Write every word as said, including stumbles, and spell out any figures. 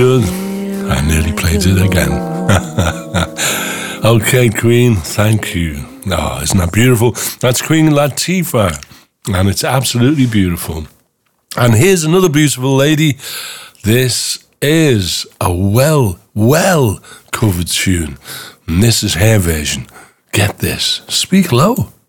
Good. I nearly played it again. Okay, Queen, thank you. Oh, isn't that beautiful? That's Queen Latifah, and it's absolutely beautiful. And here's another beautiful lady. This is a well, well covered tune. And this is her version. Get this. Speak Low.